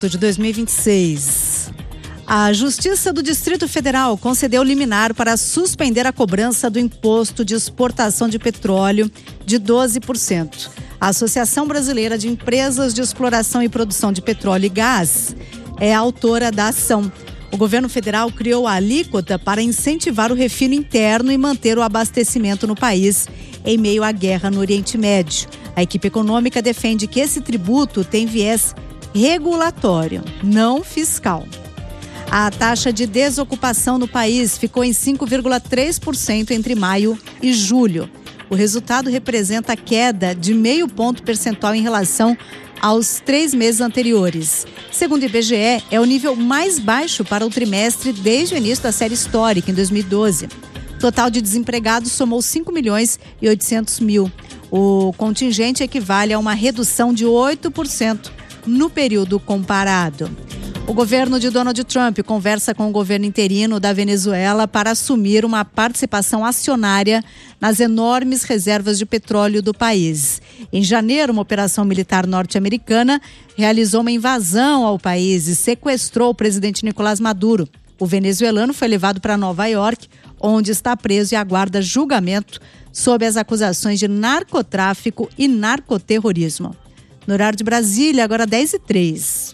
de 2026. A Justiça do Distrito Federal concedeu liminar para suspender a cobrança do imposto de exportação de petróleo de 12%. A Associação Brasileira de Empresas de Exploração e Produção de Petróleo e Gás é a autora da ação. O governo federal criou a alíquota para incentivar o refino interno e manter o abastecimento no país em meio à guerra no Oriente Médio. A equipe econômica defende que esse tributo tem viés regulatório, não fiscal. A taxa de desocupação no país ficou em 5,3% entre maio e julho. O resultado representa a queda de 0,5 ponto percentual em relação aos 3 meses anteriores. Segundo o IBGE, é o nível mais baixo para o trimestre desde o início da série histórica, em 2012. O total de desempregados somou 5.800.000. O contingente equivale a uma redução de 8% no período comparado. O governo de Donald Trump conversa com o governo interino da Venezuela para assumir uma participação acionária nas enormes reservas de petróleo do país. Em janeiro, uma operação militar norte-americana realizou uma invasão ao país e sequestrou o presidente Nicolás Maduro. O venezuelano foi levado para Nova York, onde está preso e aguarda julgamento sob as acusações de narcotráfico e narcoterrorismo. No horário de Brasília, agora 10h03.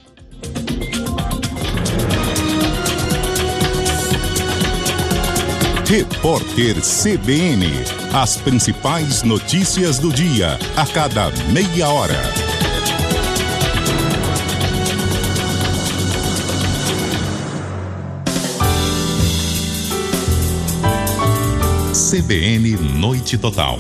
Repórter CBN. As principais notícias do dia, a cada meia hora. CBN Noite Total.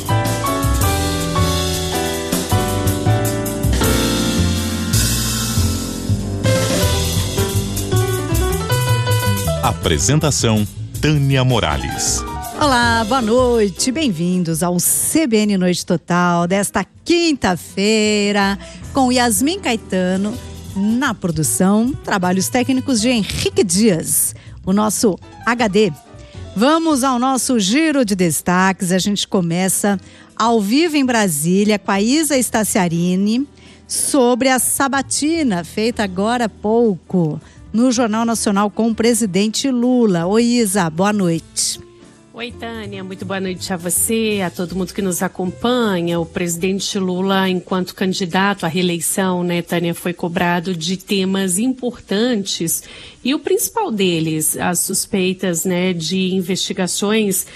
Apresentação: Tânia Morales. Olá, boa noite, bem-vindos ao CBN Noite Total desta quinta-feira, com Yasmin Caetano na produção, trabalhos técnicos de Henrique Dias, o nosso HD. Vamos ao nosso giro de destaques. A gente começa ao vivo em Brasília com a Isa Staciarini sobre a sabatina feita agora há pouco no Jornal Nacional com o presidente Lula. Oi, Isa, boa noite. Oi, Tânia, muito boa noite a você, a todo mundo que nos acompanha. O presidente Lula, enquanto candidato à reeleição, né, Tânia, foi cobrado de temas importantes e o principal deles, as suspeitas, né, de investigações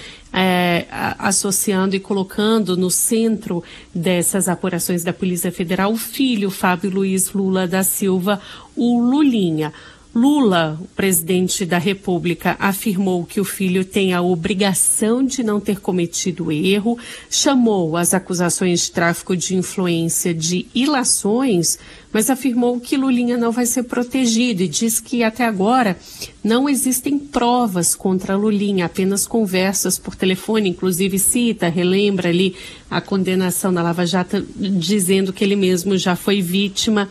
associando e colocando no centro dessas apurações da Polícia Federal o filho Fábio Luiz Lula da Silva, o Lulinha. Lula, o presidente da República, afirmou que o filho tem a obrigação de não ter cometido erro, chamou as acusações de tráfico de influência de ilações, mas afirmou que Lulinha não vai ser protegido e diz que até agora não existem provas contra Lulinha, apenas conversas por telefone, inclusive relembra ali a condenação da Lava Jato, dizendo que ele mesmo já foi vítima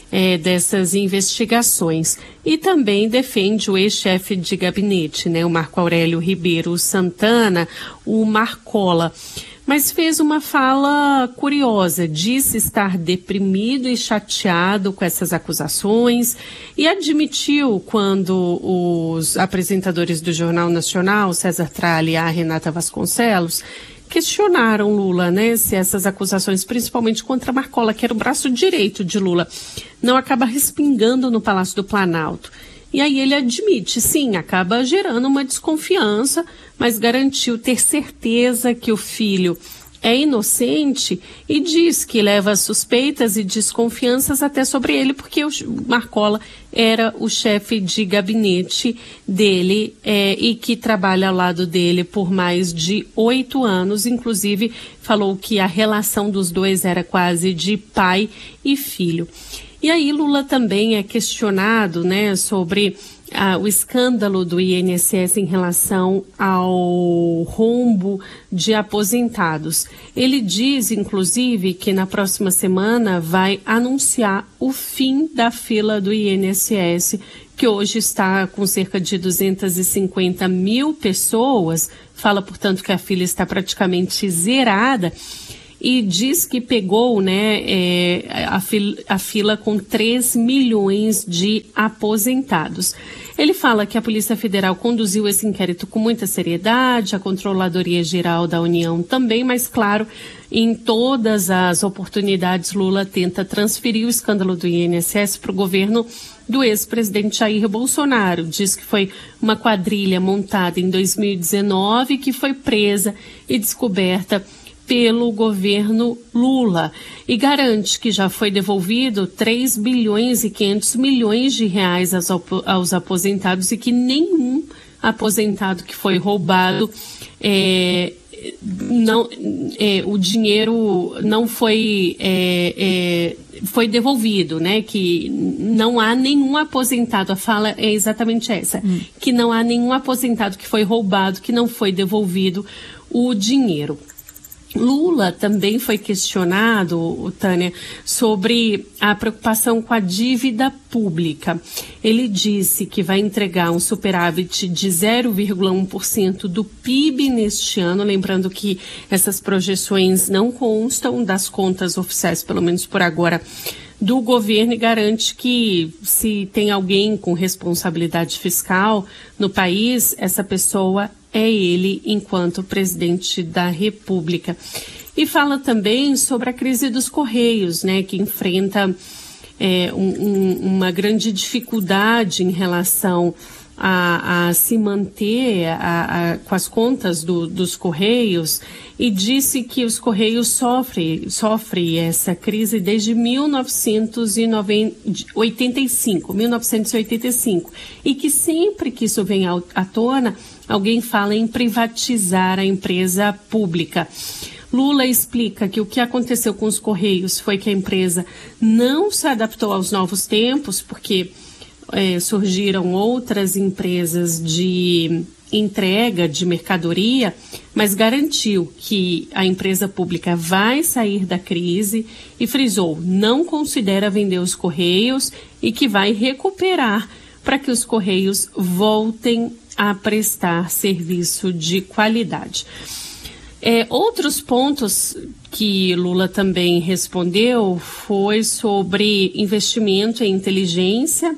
dessas investigações. E também defende o ex-chefe de gabinete, né, o Marco Aurélio Ribeiro Santana, o Marcola. Mas fez uma fala curiosa, disse estar deprimido e chateado com essas acusações e admitiu quando os apresentadores do Jornal Nacional, César Tralli e a Renata Vasconcelos, questionaram Lula, né, se essas acusações, principalmente contra Marcola, que era o braço direito de Lula, não acaba respingando no Palácio do Planalto. E aí ele admite, sim, acaba gerando uma desconfiança, mas garantiu ter certeza que o filho é inocente e diz que leva suspeitas e desconfianças até sobre ele, porque o Marcola era o chefe de gabinete dele e que trabalha ao lado dele por mais de 8 anos. Inclusive, falou que a relação dos dois era quase de pai e filho. E aí Lula também é questionado, né, sobre o escândalo do INSS em relação ao rombo de aposentados. Ele diz, inclusive, que na próxima semana vai anunciar o fim da fila do INSS, que hoje está com cerca de 250 mil pessoas. Fala, portanto, que a fila está praticamente zerada. e diz que pegou, né, a fila com 3 milhões de aposentados. Ele fala que a Polícia Federal conduziu esse inquérito com muita seriedade, a Controladoria Geral da União também, mas claro, em todas as oportunidades Lula tenta transferir o escândalo do INSS para o governo do ex-presidente Jair Bolsonaro. Diz que foi uma quadrilha montada em 2019 que foi presa e descoberta pelo governo Lula e garante que já foi devolvido 3 bilhões e 500 milhões de reais aos aposentados e que nenhum aposentado que foi roubado o dinheiro não foi foi devolvido, né? Que não há nenhum aposentado, a fala é exatamente essa, que não há nenhum aposentado que foi roubado, que não foi devolvido o dinheiro. Lula também foi questionado, Tânia, sobre a preocupação com a dívida pública. Ele disse que vai entregar um superávit de 0,1% do PIB neste ano, lembrando que essas projeções não constam das contas oficiais, pelo menos por agora, do governo, e garante que se tem alguém com responsabilidade fiscal no país, essa pessoa é ele enquanto presidente da República. E fala também sobre a crise dos Correios, né, que enfrenta uma grande dificuldade em relação a se manter com as contas dos Correios, e disse que os Correios sofrem essa crise desde 1985, e que sempre que isso vem à tona, alguém fala em privatizar a empresa pública. Lula explica que o que aconteceu com os Correios foi que a empresa não se adaptou aos novos tempos, porque surgiram outras empresas de entrega de mercadoria, mas garantiu que a empresa pública vai sair da crise e frisou, não considera vender os Correios e que vai recuperar para que os Correios voltem a prestar serviço de qualidade. Outros pontos que Lula também respondeu foi sobre investimento em inteligência,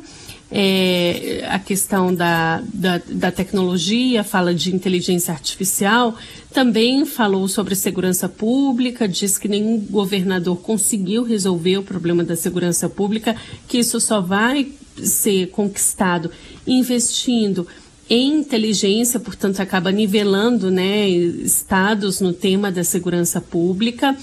a questão da tecnologia, fala de inteligência artificial, também falou sobre segurança pública, diz que nenhum governador conseguiu resolver o problema da segurança pública, que isso só vai ser conquistado investindo em inteligência, portanto acaba nivelando, né, estados no tema da segurança pública,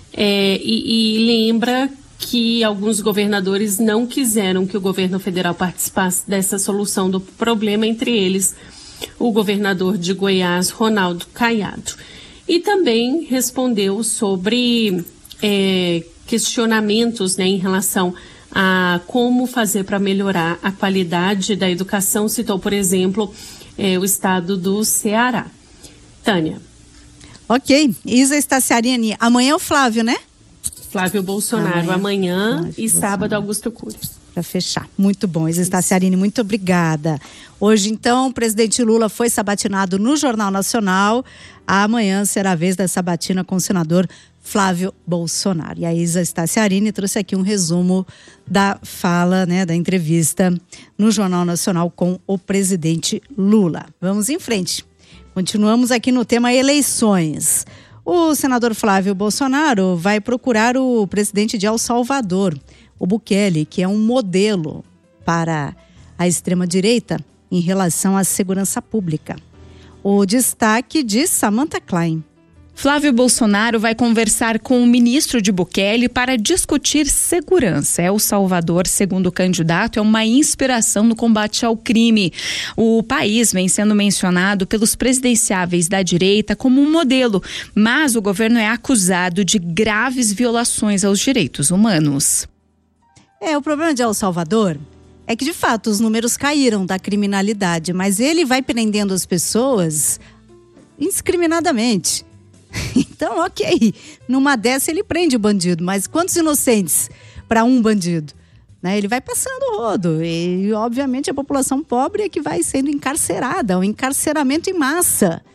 e lembra que alguns governadores não quiseram que o governo federal participasse dessa solução do problema, entre eles o governador de Goiás, Ronaldo Caiado. E também respondeu sobre questionamentos, né, em relação a como fazer para melhorar a qualidade da educação. Citou, por exemplo, o estado do Ceará. Tânia. Ok. Isa Estaciarini, amanhã é o Flávio, né? Flávio Bolsonaro, amanhã e sábado Augusto Cury. Para fechar. Muito bom. Isa Estaciarini, muito obrigada. Hoje, então, o presidente Lula foi sabatinado no Jornal Nacional. Amanhã será a vez da sabatina com o senador Flávio Bolsonaro. E a Isa Estaciarini trouxe aqui um resumo da fala, né, da entrevista no Jornal Nacional com o presidente Lula. Vamos em frente. Continuamos aqui no tema eleições. O senador Flávio Bolsonaro vai procurar o presidente de El Salvador, o Bukele, que é um modelo para a extrema-direita em relação à segurança pública. O destaque de Samantha Klein. Flávio Bolsonaro vai conversar com o ministro de Bukele para discutir segurança. El Salvador, segundo o candidato, é uma inspiração no combate ao crime. O país vem sendo mencionado pelos presidenciáveis da direita como um modelo, mas o governo é acusado de graves violações aos direitos humanos. O problema de El Salvador é que, de fato, os números caíram da criminalidade, mas ele vai prendendo as pessoas indiscriminadamente. Então, ok, numa dessa ele prende o bandido, mas quantos inocentes para um bandido? Né? Ele vai passando o rodo e, obviamente, a população pobre é que vai sendo encarcerada, um encarceramento em massa.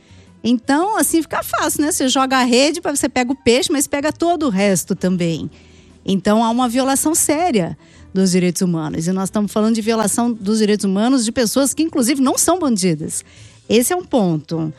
Então, assim fica fácil, né? Você joga a rede, você pega o peixe, mas pega todo o resto também. Então, há uma violação séria dos direitos humanos. E nós estamos falando de violação dos direitos humanos de pessoas que, inclusive, não são bandidas. Esse é um ponto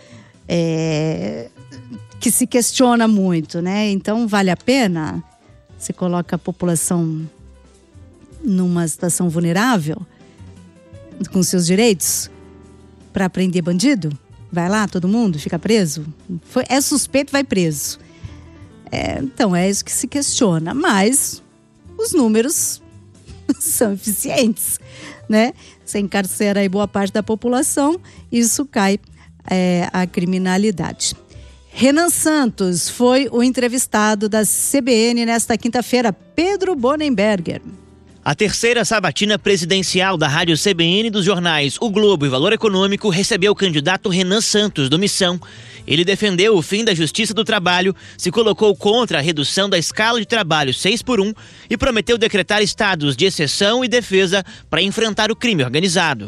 que se questiona muito, né? Então, vale a pena? Você coloca a população numa situação vulnerável com seus direitos para prender bandido? Vai lá, todo mundo fica preso? É suspeito, vai preso. Então, é isso que se questiona. Mas os números são eficientes, né? Você encarcera aí boa parte da população, isso cai a criminalidade. Renan Santos foi o entrevistado da CBN nesta quinta-feira. Pedro Bonenberger. A terceira sabatina presidencial da Rádio CBN dos jornais O Globo e Valor Econômico recebeu o candidato Renan Santos, do Missão. Ele defendeu o fim da Justiça do Trabalho, se colocou contra a redução da escala de trabalho 6x1 e prometeu decretar estados de exceção e defesa para enfrentar o crime organizado.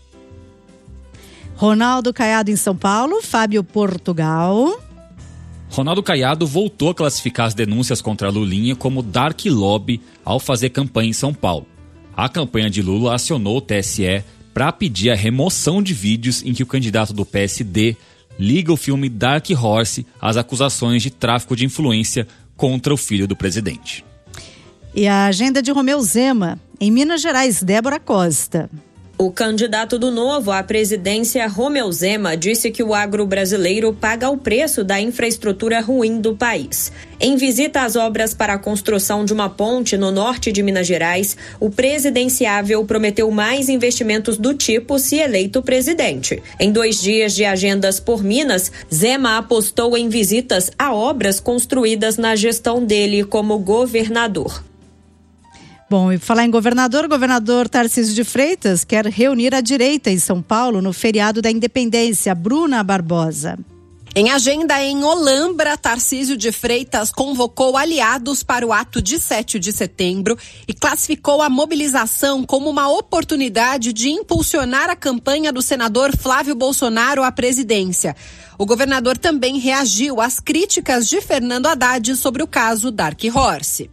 Ronaldo Caiado em São Paulo, Fábio Portugal. Ronaldo Caiado voltou a classificar as denúncias contra Lulinha como dark lobby ao fazer campanha em São Paulo. A campanha de Lula acionou o TSE para pedir a remoção de vídeos em que o candidato do PSD liga o filme Dark Horse às acusações de tráfico de influência contra o filho do presidente. E a agenda de Romeu Zema, em Minas Gerais, Débora Costa. O candidato do Novo à presidência, Romeu Zema, disse que o agro brasileiro paga o preço da infraestrutura ruim do país. Em visita às obras para a construção de uma ponte no norte de Minas Gerais, o presidenciável prometeu mais investimentos do tipo se eleito presidente. Em 2 dias de agendas por Minas, Zema apostou em visitas a obras construídas na gestão dele como governador. Bom, e falar em governador, o governador Tarcísio de Freitas quer reunir a direita em São Paulo no feriado da Independência. Bruna Barbosa. Em agenda em Olambra, Tarcísio de Freitas convocou aliados para o ato de 7 de setembro e classificou a mobilização como uma oportunidade de impulsionar a campanha do senador Flávio Bolsonaro à presidência. O governador também reagiu às críticas de Fernando Haddad sobre o caso Dark Horse.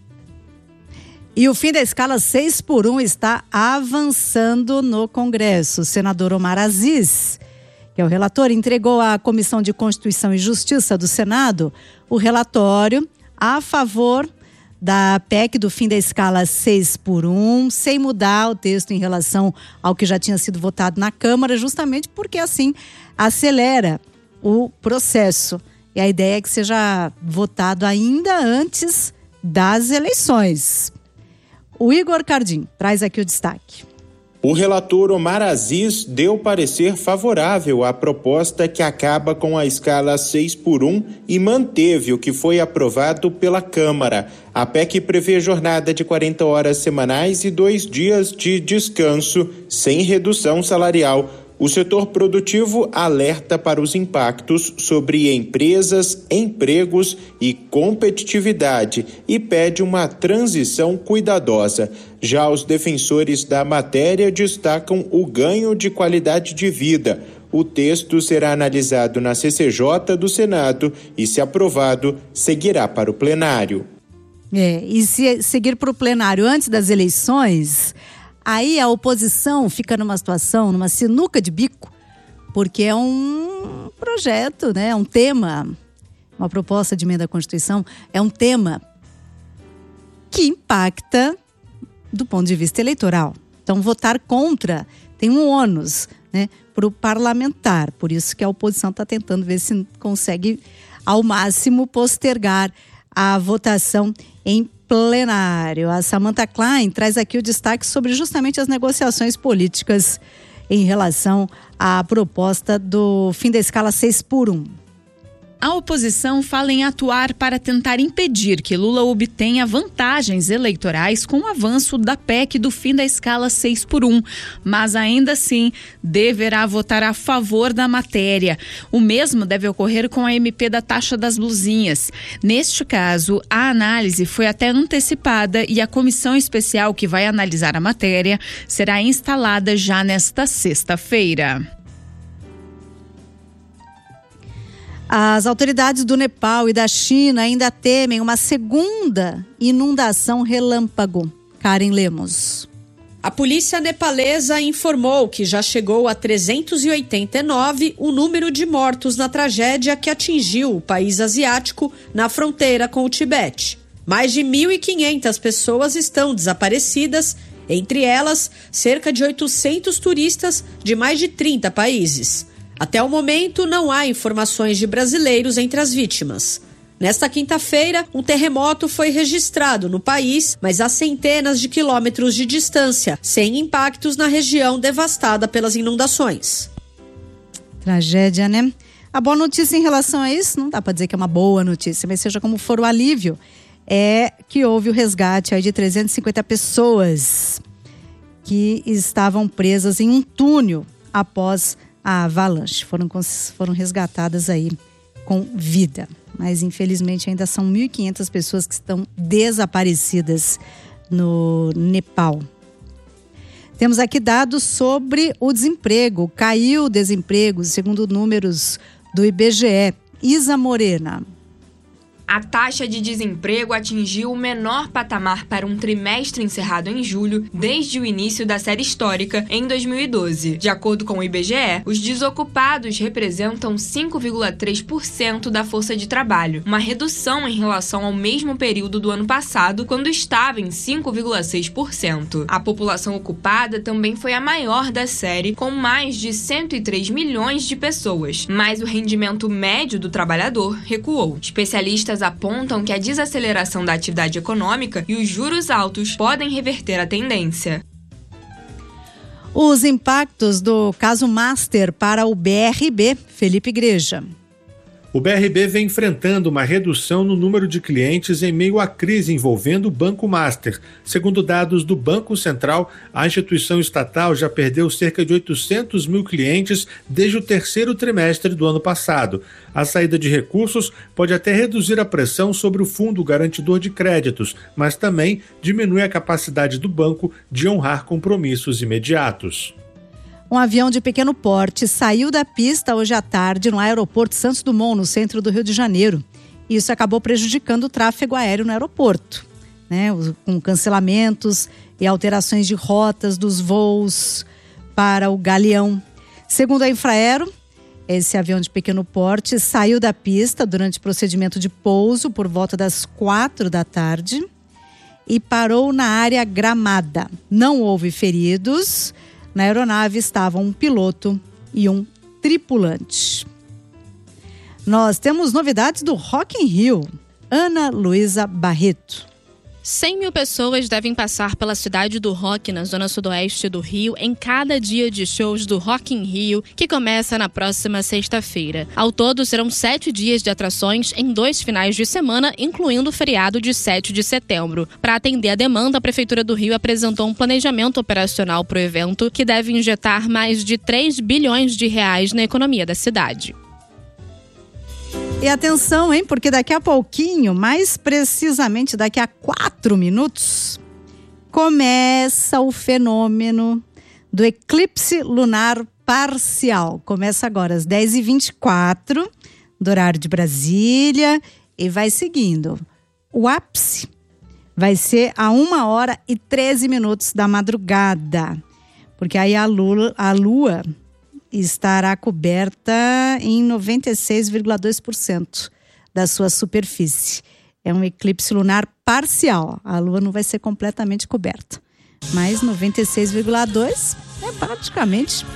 E o fim da escala 6x1 está avançando no Congresso. O senador Omar Aziz, que é o relator, entregou à Comissão de Constituição e Justiça do Senado o relatório a favor da PEC do fim da escala 6x1, sem mudar o texto em relação ao que já tinha sido votado na Câmara, justamente porque assim acelera o processo. E a ideia é que seja votado ainda antes das eleições. O Igor Cardim traz aqui o destaque. O relator Omar Aziz deu parecer favorável à proposta que acaba com a escala 6x1 e manteve o que foi aprovado pela Câmara. A PEC prevê jornada de 40 horas semanais e 2 dias de descanso, sem redução salarial. O setor produtivo alerta para os impactos sobre empresas, empregos e competitividade e pede uma transição cuidadosa. Já os defensores da matéria destacam o ganho de qualidade de vida. O texto será analisado na CCJ do Senado e, se aprovado, seguirá para o plenário. E se seguir para o plenário antes das eleições, aí a oposição fica numa situação, numa sinuca de bico, porque é um projeto, né? É um tema, uma proposta de emenda à Constituição, é um tema que impacta do ponto de vista eleitoral. Então, votar contra tem um ônus, né, para o parlamentar. Por isso que a oposição está tentando ver se consegue, ao máximo, postergar a votação em plenário. A Samantha Klein traz aqui o destaque sobre justamente as negociações políticas em relação à proposta do fim da escala 6x1. A oposição fala em atuar para tentar impedir que Lula obtenha vantagens eleitorais com o avanço da PEC do fim da escala 6x1, mas ainda assim deverá votar a favor da matéria. O mesmo deve ocorrer com a MP da taxa das blusinhas. Neste caso, a análise foi até antecipada e a comissão especial que vai analisar a matéria será instalada já nesta sexta-feira. As autoridades do Nepal e da China ainda temem uma segunda inundação relâmpago. Karen Lemos. A polícia nepalesa informou que já chegou a 389 o número de mortos na tragédia que atingiu o país asiático na fronteira com o Tibete. Mais de 1.500 pessoas estão desaparecidas, entre elas cerca de 800 turistas de mais de 30 países. Até o momento, não há informações de brasileiros entre as vítimas. Nesta quinta-feira, um terremoto foi registrado no país, mas a centenas de quilômetros de distância, sem impactos na região devastada pelas inundações. Tragédia, né? A boa notícia em relação a isso, não dá para dizer que é uma boa notícia, mas seja como for o alívio, é que houve o resgate aí de 350 pessoas que estavam presas em um túnel após a avalanche. Foram resgatadas aí com vida. Mas infelizmente ainda são 1.500 pessoas que estão desaparecidas no Nepal. Temos aqui dados sobre o desemprego. Caiu o desemprego, segundo números do IBGE. Isa Morena. A taxa de desemprego atingiu o menor patamar para um trimestre encerrado em julho desde o início da série histórica em 2012. De acordo com o IBGE, os desocupados representam 5,3% da força de trabalho, uma redução em relação ao mesmo período do ano passado, quando estava em 5,6%. A população ocupada também foi a maior da série, com mais de 103 milhões de pessoas, mas o rendimento médio do trabalhador recuou. Especialistas apontam que a desaceleração da atividade econômica e os juros altos podem reverter a tendência. Os impactos do caso Master para o BRB, Felipe Igreja. O BRB vem enfrentando uma redução no número de clientes em meio à crise envolvendo o Banco Master. Segundo dados do Banco Central, a instituição estatal já perdeu cerca de 800 mil clientes desde o terceiro trimestre do ano passado. A saída de recursos pode até reduzir a pressão sobre o Fundo Garantidor de Créditos, mas também diminui a capacidade do banco de honrar compromissos imediatos. Um avião de pequeno porte saiu da pista hoje à tarde no aeroporto Santos Dumont, no centro do Rio de Janeiro. Isso acabou prejudicando o tráfego aéreo no aeroporto, né? Com cancelamentos e alterações de rotas dos voos para o Galeão. Segundo a Infraero, esse avião de pequeno porte saiu da pista durante o procedimento de pouso por volta das 4 da tarde e parou na área gramada. Não houve feridos. Na aeronave estavam um piloto e um tripulante. Nós temos novidades do Rock in Rio. Ana Luísa Barreto. 100 mil pessoas devem passar pela cidade do rock na zona sudoeste do Rio em cada dia de shows do Rock in Rio, que começa na próxima sexta-feira. Ao todo, serão 7 dias de atrações em 2 finais de semana, incluindo o feriado de 7 de setembro. Para atender a demanda, a Prefeitura do Rio apresentou um planejamento operacional para o evento que deve injetar mais de 3 bilhões de reais na economia da cidade. E atenção, hein? Porque daqui a pouquinho, mais precisamente daqui a 4 minutos, começa o fenômeno do eclipse lunar parcial. Começa agora às 10h24 do horário de Brasília e vai seguindo. O ápice vai ser a 1h13 da madrugada, porque aí a Lua estará coberta em 96,2% da sua superfície. É um eclipse lunar parcial. A Lua não vai ser completamente coberta. Mas 96,2% é praticamente...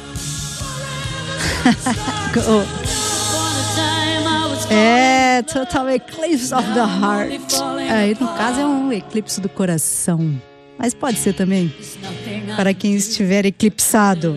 é total eclipse of the heart. Aí, no caso, é um eclipse do coração. Mas pode ser também para quem estiver eclipsado.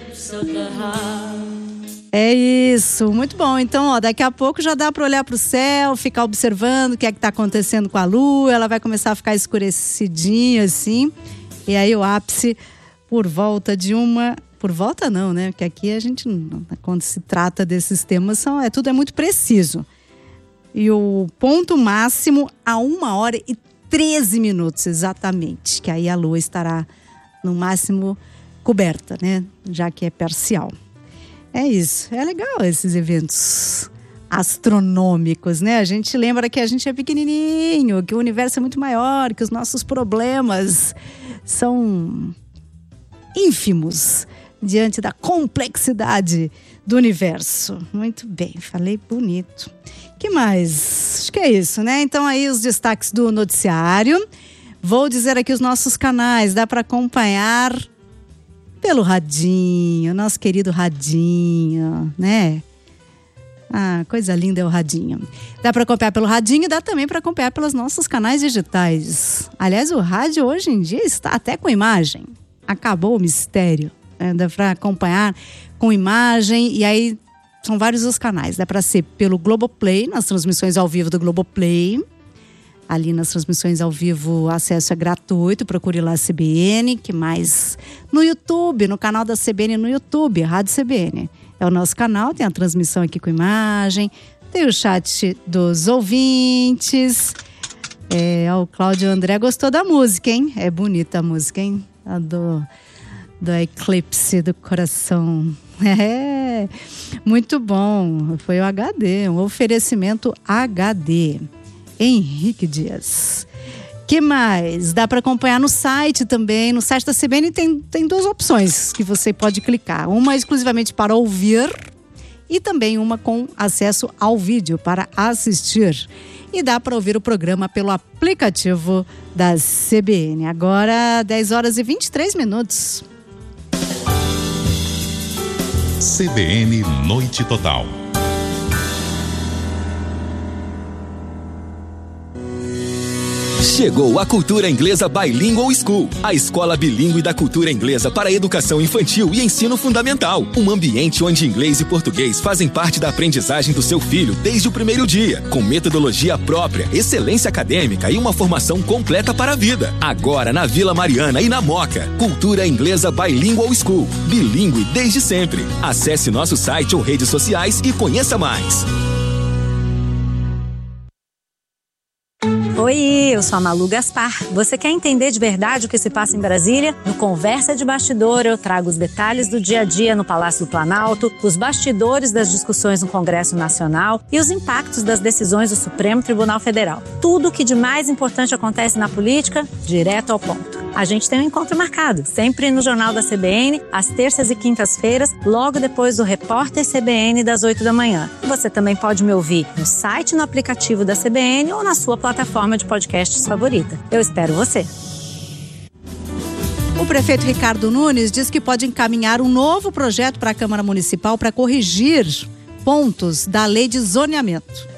É isso, muito bom. Então, ó, daqui a pouco já dá para olhar para o céu, ficar observando o que é que está acontecendo com a Lua. Ela vai começar a ficar escurecidinha assim. E aí o ápice por volta de uma... Por volta não, né? Porque aqui a gente, quando se trata desses temas, tudo é muito preciso. E o ponto máximo a 1h13 exatamente, que aí a Lua estará no máximo coberta, né? Já que é parcial. É isso, é legal esses eventos astronômicos, né? A gente lembra que a gente é pequenininho, que o universo é muito maior, que os nossos problemas são ínfimos diante da complexidade do universo. Muito bem, falei bonito. Que mais? Acho que é isso, né? Então aí os destaques do noticiário. Vou dizer aqui os nossos canais, dá para acompanhar pelo radinho, nosso querido radinho, né? Ah, coisa linda é o radinho. Dá para acompanhar pelo radinho e dá também para acompanhar pelos nossos canais digitais. Aliás, o rádio hoje em dia está até com imagem. Acabou o mistério. Dá para acompanhar com imagem e aí são vários os canais. Dá para ser pelo Globoplay, nas transmissões ao vivo do Globoplay. Ali nas transmissões ao vivo o acesso é gratuito, procure lá a CBN, que mais? No YouTube, no canal da CBN no YouTube, Rádio CBN. É o nosso canal, tem a transmissão aqui com imagem, tem o chat dos ouvintes. O Cláudio André gostou da música, hein? É bonita a música, hein? A do Eclipse do Coração. Muito bom. Foi o HD, um oferecimento HD. Henrique Dias. Que mais? Dá para acompanhar no site também. No site da CBN tem duas opções que você pode clicar. Uma exclusivamente para ouvir e também uma com acesso ao vídeo para assistir. E dá para ouvir o programa pelo aplicativo da CBN. Agora, 10h23. CBN Noite Total. Chegou a Cultura Inglesa Bilingual School, a escola bilíngue da cultura inglesa para educação infantil e ensino fundamental. Um ambiente onde inglês e português fazem parte da aprendizagem do seu filho desde o primeiro dia, com metodologia própria, excelência acadêmica e uma formação completa para a vida. Agora na Vila Mariana e na Moca. Cultura Inglesa Bilingual School, bilíngue desde sempre. Acesse nosso site ou redes sociais e conheça mais. Oi, eu sou a Malu Gaspar. Você quer entender de verdade o que se passa em Brasília? No Conversa de Bastidor, eu trago os detalhes do dia a dia no Palácio do Planalto, os bastidores das discussões no Congresso Nacional e os impactos das decisões do Supremo Tribunal Federal. Tudo o que de mais importante acontece na política, direto ao ponto. A gente tem um encontro marcado, sempre no Jornal da CBN, às terças e quintas-feiras, logo depois do Repórter CBN das 8 da manhã. Você também pode me ouvir no site, no aplicativo da CBN ou na sua plataforma de podcasts favorita. Eu espero você. O prefeito Ricardo Nunes diz que pode encaminhar um novo projeto para a Câmara Municipal para corrigir pontos da lei de zoneamento.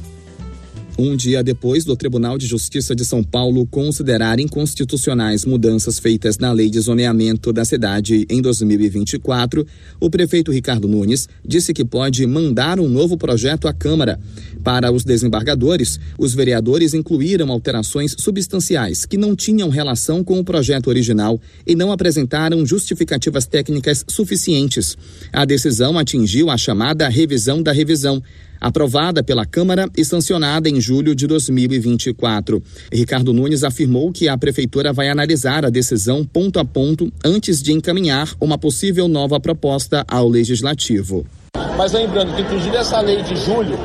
Um dia depois do Tribunal de Justiça de São Paulo considerar inconstitucionais mudanças feitas na lei de zoneamento da cidade em 2024, o prefeito Ricardo Nunes disse que pode mandar um novo projeto à Câmara. Para os desembargadores, os vereadores incluíram alterações substanciais que não tinham relação com o projeto original e não apresentaram justificativas técnicas suficientes. A decisão atingiu a chamada revisão da revisão, aprovada pela Câmara e sancionada em julho de 2024. Ricardo Nunes afirmou que a Prefeitura vai analisar a decisão ponto a ponto antes de encaminhar uma possível nova proposta ao Legislativo. Mas lembrando que, inclusive, essa lei de julho,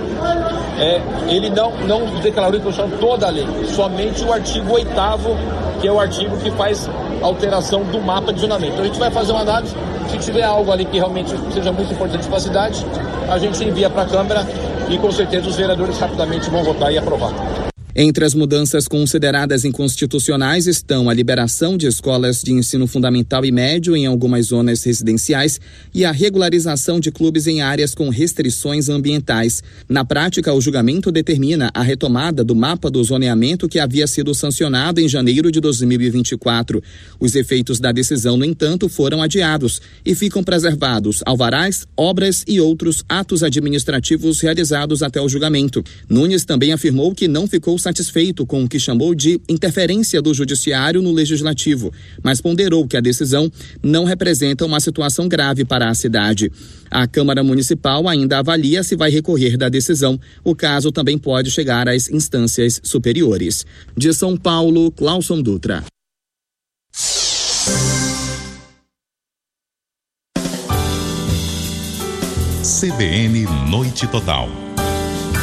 ele não declarou inconstitucional toda a lei, somente o artigo 8º, que é o artigo que faz alteração do mapa de zonamento. Então a gente vai fazer uma análise, se tiver algo ali que realmente seja muito importante para a cidade, a gente envia para a Câmara e com certeza os vereadores rapidamente vão votar e aprovar. Entre as mudanças consideradas inconstitucionais estão a liberação de escolas de ensino fundamental e médio em algumas zonas residenciais e a regularização de clubes em áreas com restrições ambientais. Na prática, o julgamento determina a retomada do mapa do zoneamento que havia sido sancionado em janeiro de 2024. Os efeitos da decisão, no entanto, foram adiados e ficam preservados alvarás, obras e outros atos administrativos realizados até o julgamento. Nunes também afirmou que não ficou satisfeito com o que chamou de interferência do Judiciário no Legislativo, mas ponderou que a decisão não representa uma situação grave para a cidade. A Câmara Municipal ainda avalia se vai recorrer da decisão. O caso também pode chegar às instâncias superiores. De São Paulo, Cláuson Dutra. CBN Noite Total.